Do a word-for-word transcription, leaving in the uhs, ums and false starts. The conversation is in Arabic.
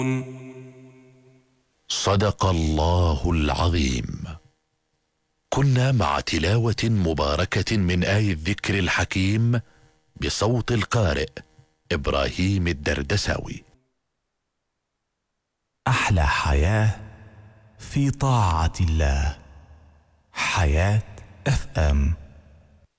صدق الله العظيم. كنا مع تلاوة مباركة من آي الذكر الحكيم بصوت القارئ إبراهيم الدردساوي. أحلى حياة في طاعة الله. حياة اف ام.